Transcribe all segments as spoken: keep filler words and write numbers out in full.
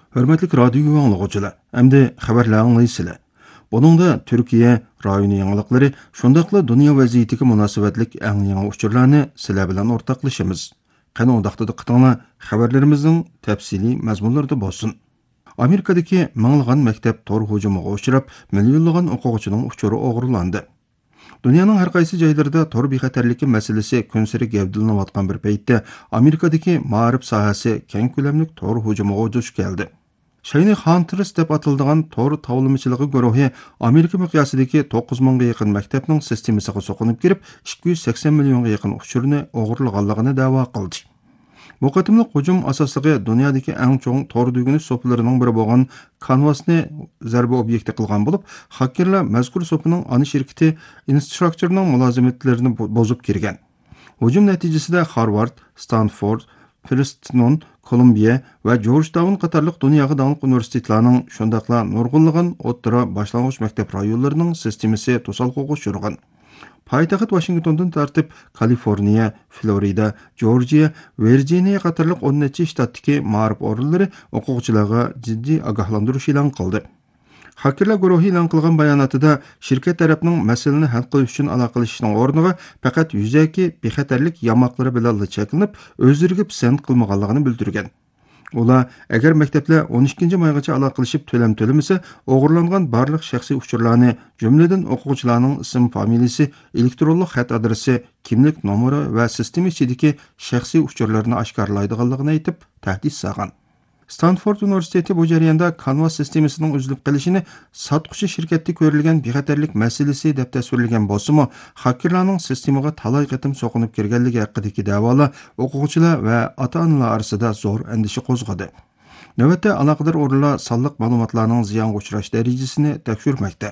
Hörmətli radio anlıqçılar, əmdi xəbərlər anlaysınlar. Buningda Türkiye rayoni yangilıqları, şundaqla dünya vəziyyətiga münasibətlik ən yangi uçurlarni sizlar bilan ortaqlaşamiz. Qani undaqda diqqətinglar xəbərlərimizin təfsili məzmunlarida bolsun. Amerikadakı minglagan maktab tor hujumiga uchrab, millionlagan o'quvchining uchuri o'g'irlandi. Dünyanın hər qaysı joylarida tor bexatarligi masalasi kunsiri gavdalanayotgan bir paytda Amerikadakı ma'rif sohasi keng ko'lamli tor hujumiga duch keldi. Shayni Hunters deb atiladigan tor tavlamachiligi guruhi Amerika miqyosidagi to'qqiz mingga yaqin maktabning sistemasiga so'qinib kirib, ikki yuz sakson millionga yaqin uchurni o'g'irlaganligini da'vo qildi. Bu qatimliq hujum asosligi dunyodagi eng cho'ng tor duguni so'plarining biri bo'lgan Canvasni zarba obyekti qilgan bo'lib, hakkerlar mazkur so'pining ana shirkati Instructure'ning mulozimatlarini bozib kirgan. Hujum natijasida Harvard, Stanford, Princeton, Kolumbiya va Georgetown qatorliq dunyoga taniq universitetlarning shundaqla nurg'unlagan o'ttira boshlang'ich maktab rayonlarining sistemasi to'salg'iga uchragan. Paytaxt Washingtondan tartib Kaliforniya, Florida, Georgiya, Virginia qatorliq o'n necha shtatdagi ma'rif o'rinlari o'quvchilarga jiddiy ogohlantirish e'lon qildi. Hakkerlar guruhi e'lon qilgan bayonotida shirkat tarafining masalani hal qilish uchun aloqalashishning o'rniga faqat yuzaki bexatarlik yamoqlari bilan cheklanib, o'zlariga pisand qilmaganligini bildirgan. Ular agar maktablar o'n ikkinchi maygacha aloqalashib to'lam to'lamasa, o'g'irlangan barliq shaxsiy uchurlarni, jumladan o'quvchilarning ism, familiyasi, elektronlik xat adresi, kimlik nomeri va sistema ichidagi shaxsiy uchurlarni oshkorlaydiganligini aytib, tahdid solgan. Stanford universiteti bu jarayonda Canvas sistemasining uzilib qolishini sotquchi shirkatda ko'rilgan bexatarlik masalasi deb tasvirlagan bo'lsa-mu, hakkerlarning sistemaga talay qatim so'qinib kirganligi haqidagi da'volar o'quvchilar va ota-onalar orasida zo'r andisha qo'zg'adi. Navbatda aloqador o'rinlar sonliq ma'lumotlarning ziyonga uchrash darajasini tekshirmoqda.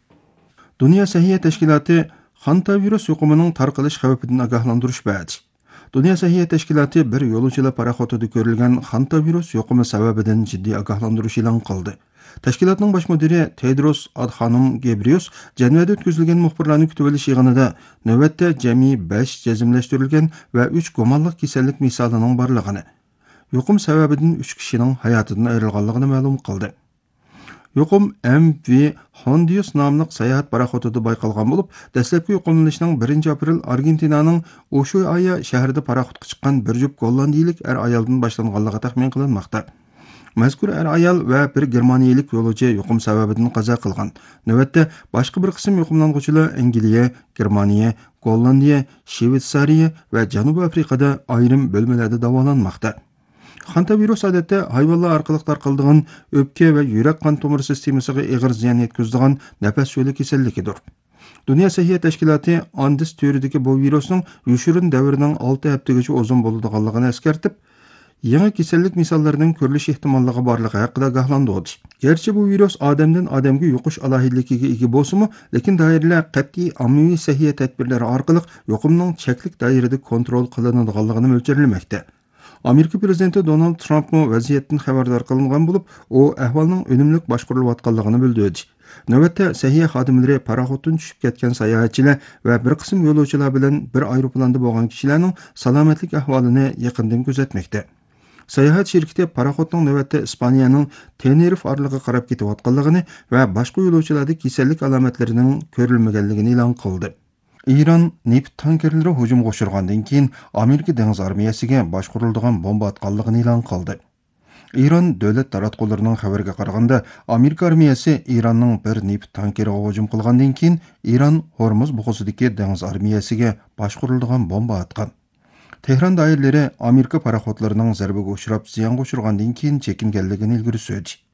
Dunyo sahiyya tashkiloti hantavirus yuqumining tarqalish xavfidan ogohlantirish berdi. Dünya Səhiyyə Təşkilatı bir yo'lovchilar paraxotida ko'rilgan hantavirus yuqumi sababidan jiddiy ogohlantirish e'lon qildi. Tashkilotning bosh mudiri Tedros Adhanom Ghebreyesus Janvada o'tkazilgan muxbirlarni kutib olish yig'inida navbatda jami besh jazmlashtirilgan va uch gumonli kasallik misolining borligini, yuqum sababidan uch kishining hayotidan ayrilganligini ma'lum qildi. Yuqum M V Hondius nomli sayohat paraxotida bayqalgan bo'lib, dastlabki yuqumlanishning birinchi aprel Argentinaning Ushuaia shahrida paraxotga chiqqan bir jup gollandiyalik er ayoldan boshlanganligi taxmin qilinmoqda. Mazkur er ayol va bir germaniyalik yo'lovchi yuqum sababidan qazo qilgan. Navbatda boshqa bir qism yuqumlanuvchilar Angliya, Germaniya, Gollandiya, Shveysariya va Janubiy Afrikada ayrim bo'lmalarda davolanmoqda. Hantavirus odatda hayvonlar orqali tarqaladigan o'pka va yurak qon tomir sistemasiga og'ir ziyon yetkazadigan nafas yo'li kasalligidir. Dunyo sahiyya tashkiloti Andes turidagi bu virusning yoshirin davrining olti haftagacha uzun bo'ladiganligini eskartib, yangi kasallik misollarining ko'rilish ehtimolligi borligi haqida ogohlandi. Gerçi bu virus odamdan odamga yuqish alohidligiga ega bo'lsa-mu, lekin doiralar qat'iy ommaviy sahiyya tadbirlari orqali yuqumning cheklik doirada kontrol qilinadiganligini mo'ljallamoqda. Amerika prezidenti Donald Trump mu vaziyatdan xabardor qilingan bo'lib, u ahvolning unumli boshqarilayotganligini bildirdi. Navbatda sahiyya xodimlari paraxotdan tushib ketgan sayohatchilar va bir qism yo'lovchilar bilan bir aeroplanda bo'lgan kishilarning salomatlik ahvolini yaqindan kuzatmoqda. Sayohat shirkati paraxotning navbatda Ispaniyaning Tenerife oroliga qarab ketayotganligini va boshqa yo'lovchilarda kasallik alomatlarining ko'rilmaganligini e'lon qildi. İran neft tankerlari hujumga uchragandan keyin Amerika dengiz armiyasiga boshqariladigan bomba atganligini e'lon qildi. İran davlat taratqullarining xabariga qaraganda, Amerika armiyasi Iranning bir neft tankeriga hujum qilgandan keyin İran Hormuz bo'g'ozidagi dengiz armiyasiga boshqariladigan bomba atgan. Tehron doiralari Amerika paraxotlarining zarbaga uchrab ziyonga uchragandan keyin chekinganligini ilgari surdi.